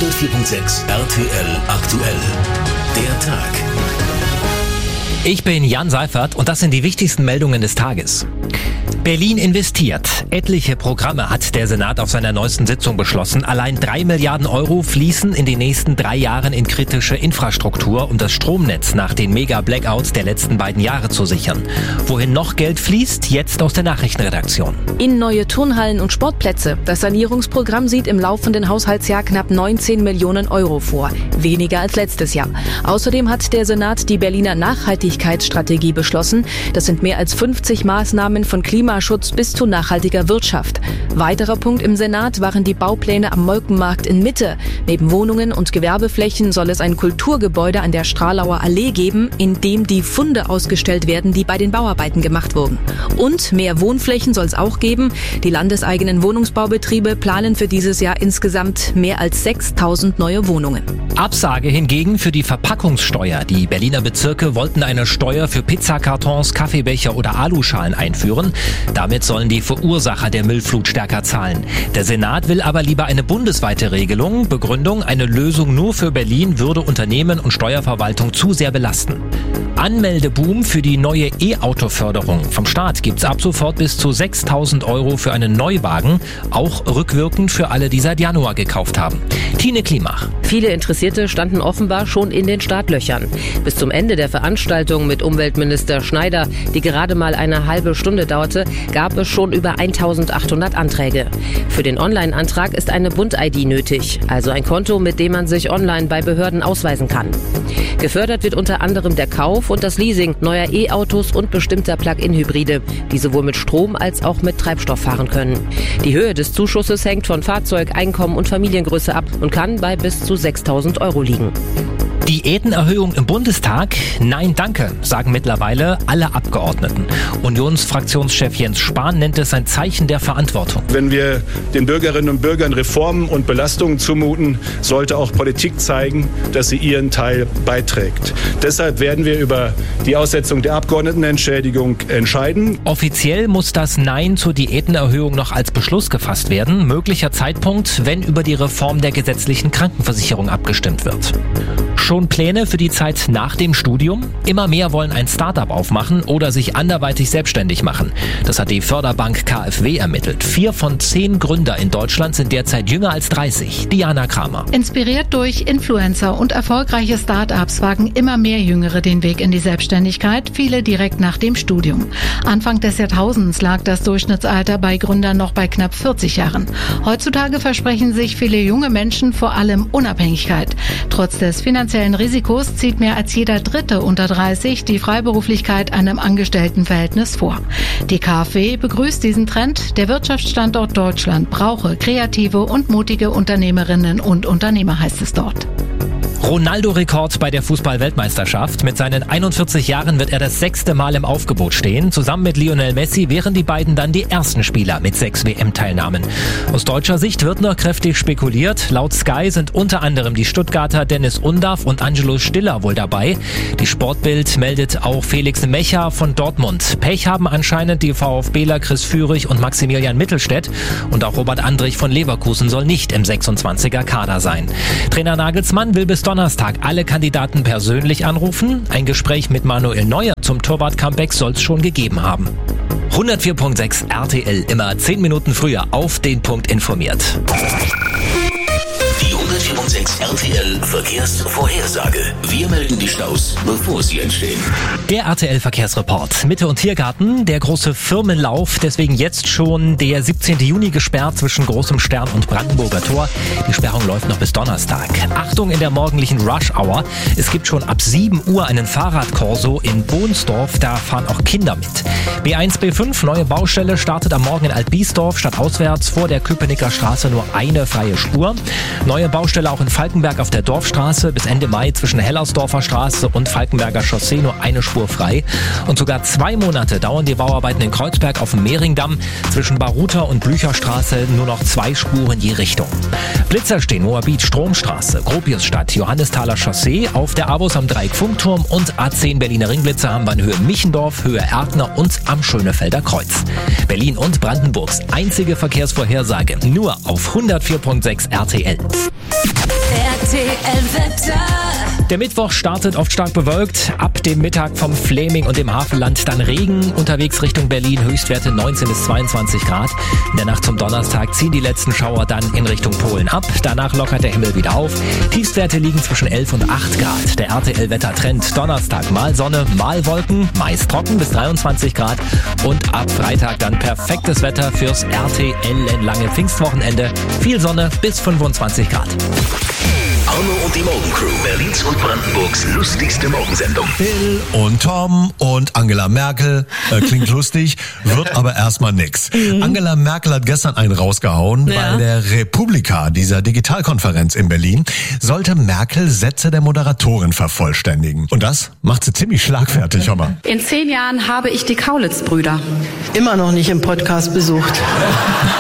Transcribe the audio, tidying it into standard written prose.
104.6 RTL aktuell. Der Tag. Ich bin Jan Seifert und das sind die wichtigsten Meldungen des Tages. Berlin investiert. Etliche Programme hat der Senat auf seiner neuesten Sitzung beschlossen. Allein 3 Milliarden Euro fließen in den nächsten 3 Jahren in kritische Infrastruktur, um das Stromnetz nach den Mega-Blackouts der letzten beiden Jahre zu sichern. Wohin noch Geld fließt, jetzt aus der Nachrichtenredaktion. In neue Turnhallen und Sportplätze. Das Sanierungsprogramm sieht im laufenden Haushaltsjahr knapp 19 Millionen Euro vor. Weniger als letztes Jahr. Außerdem hat der Senat die Berliner Nachhaltigkeitsstrategie beschlossen. Das sind mehr als 50 Maßnahmen von Klimaschutz bis zu nachhaltiger Wirtschaft. Weiterer Punkt im Senat waren die Baupläne am Molkenmarkt in Mitte. Neben Wohnungen und Gewerbeflächen soll es ein Kulturgebäude an der Stralauer Allee geben, in dem die Funde ausgestellt werden, die bei den Bauarbeiten gemacht wurden. Und mehr Wohnflächen soll es auch geben. Die landeseigenen Wohnungsbaubetriebe planen für dieses Jahr insgesamt mehr als 6.000 neue Wohnungen. Absage hingegen für die Verpackungssteuer. Die Berliner Bezirke wollten eine Steuer für Pizzakartons, Kaffeebecher oder Aluschalen einführen. Damit sollen die Verursacher der Müllflut stärker zahlen. Der Senat will aber lieber eine bundesweite Regelung. Begründung: eine Lösung nur für Berlin würde Unternehmen und Steuerverwaltung zu sehr belasten. Anmeldeboom für die neue E-Auto-Förderung. Vom Staat gibt's ab sofort bis zu 6.000 Euro für einen Neuwagen, auch rückwirkend für alle, die seit Januar gekauft haben. Tine Klimach. Viele Interessierte standen offenbar schon in den Startlöchern. Bis zum Ende der Veranstaltung mit Umweltminister Schneider, die gerade mal eine halbe Stunde dauerte, gab es schon über 1.800 Anträge. Für den Online-Antrag ist eine Bund-ID nötig, also ein Konto, mit dem man sich online bei Behörden ausweisen kann. Gefördert wird unter anderem der Kauf und das Leasing neuer E-Autos und bestimmter Plug-in-Hybride, die sowohl mit Strom als auch mit Treibstoff fahren können. Die Höhe des Zuschusses hängt von Fahrzeug, Einkommen und Familiengröße ab und kann bei bis zu 6.000 Euro liegen. Diätenerhöhung im Bundestag? Nein, danke, sagen mittlerweile alle Abgeordneten. Unionsfraktionschef Jens Spahn nennt es ein Zeichen der Verantwortung. Wenn wir den Bürgerinnen und Bürgern Reformen und Belastungen zumuten, sollte auch Politik zeigen, dass sie ihren Teil beiträgt. Deshalb werden wir über die Aussetzung der Abgeordnetenentschädigung entscheiden. Offiziell muss das Nein zur Diätenerhöhung noch als Beschluss gefasst werden. Möglicher Zeitpunkt, wenn über die Reform der gesetzlichen Krankenversicherung abgestimmt wird. Schon Pläne für die Zeit nach dem Studium? Immer mehr wollen ein Start-up aufmachen oder sich anderweitig selbstständig machen. Das hat die Förderbank KfW ermittelt. 4 von 10 Gründer in Deutschland sind derzeit jünger als 30. Diana Kramer. Inspiriert durch Influencer und erfolgreiche Start-ups wagen immer mehr Jüngere den Weg in die Selbstständigkeit, viele direkt nach dem Studium. Anfang des Jahrtausends lag das Durchschnittsalter bei Gründern noch bei knapp 40 Jahren. Heutzutage versprechen sich viele junge Menschen vor allem Unabhängigkeit. Trotz des finanziellen Risikos zieht mehr als jeder Dritte unter 30 die Freiberuflichkeit einem Angestelltenverhältnis vor. Die KfW begrüßt diesen Trend. Der Wirtschaftsstandort Deutschland brauche kreative und mutige Unternehmerinnen und Unternehmer, heißt es dort. Ronaldo-Rekord bei der Fußball-Weltmeisterschaft. Mit seinen 41 Jahren wird er das 6. Mal im Aufgebot stehen. Zusammen mit Lionel Messi wären die beiden dann die ersten Spieler mit 6 WM-Teilnahmen. Aus deutscher Sicht wird noch kräftig spekuliert. Laut Sky sind unter anderem die Stuttgarter Dennis Undaff und Angelo Stiller wohl dabei. Die Sportbild meldet auch Felix Mecha von Dortmund. Pech haben anscheinend die VfBler Chris Führig und Maximilian Mittelstädt. Und auch Robert Andrich von Leverkusen soll nicht im 26er Kader sein. Trainer Nagelsmann will bis Donnerstag alle Kandidaten persönlich anrufen. Ein Gespräch mit Manuel Neuer zum Torwart-Comeback soll es schon gegeben haben. 104.6 RTL, immer 10 Minuten früher auf den Punkt informiert. Die 104.6 RTL Verkehrsvorhersage. Wir melden die Staus, bevor sie entstehen. Der RTL-Verkehrsreport. Mitte- und Tiergarten, der große Firmenlauf, deswegen jetzt schon der 17. Juni gesperrt zwischen Großem Stern und Brandenburger Tor. Die Sperrung läuft noch bis Donnerstag. Achtung in der morgendlichen Rush-Hour. Es gibt schon ab 7 Uhr einen Fahrradkorso in Bohnsdorf, da fahren auch Kinder mit. B1, B5, neue Baustelle, startet am Morgen in Altbiesdorf, stadtauswärts vor der Köpenicker Straße nur eine freie Spur. Neue Baustelle auch in Falkenberg auf der Dorfstraße. Bis Ende Mai zwischen Hellersdorfer Straße und Falkenberger Chaussee nur eine Spur frei. Und sogar 2 Monate dauern die Bauarbeiten in Kreuzberg auf dem Mehringdamm. Zwischen Baruter und Blücherstraße nur noch 2 Spuren je Richtung. Blitzer stehen Moabit Stromstraße, Gropiusstadt, Johannesthaler Chaussee, auf der Avus am Dreieck-Funkturm und A10 Berliner Ringblitzer haben wir in Höhe Michendorf, Höhe Erkner und am Schönefelder Kreuz. Berlin und Brandenburgs einzige Verkehrsvorhersage nur auf 104.6 RTL. RTL-Wetter. Der Mittwoch startet oft stark bewölkt. Ab dem Mittag vom Fläming und dem Hafenland dann Regen. Unterwegs Richtung Berlin Höchstwerte 19 bis 22 Grad. In der Nacht zum Donnerstag ziehen die letzten Schauer dann in Richtung Polen ab. Danach lockert der Himmel wieder auf. Tiefstwerte liegen zwischen 11 und 8 Grad. Der RTL-Wettertrend: Donnerstag mal Sonne, mal Wolken, meist trocken bis 23 Grad. Und ab Freitag dann perfektes Wetter fürs RTL-lange Pfingstwochenende. Viel Sonne bis 25 Grad. Arno und die Morgencrew, Berlins und Brandenburgs lustigste Morgensendung. Bill und Tom und Angela Merkel. Klingt lustig, wird aber erstmal nix. Angela Merkel hat gestern einen rausgehauen. Bei der Republika, dieser Digitalkonferenz in Berlin, sollte Merkel Sätze der Moderatorin vervollständigen. Und das macht sie ziemlich schlagfertig, hör mal. In 10 Jahren habe ich die Kaulitz-Brüder immer noch nicht im Podcast besucht.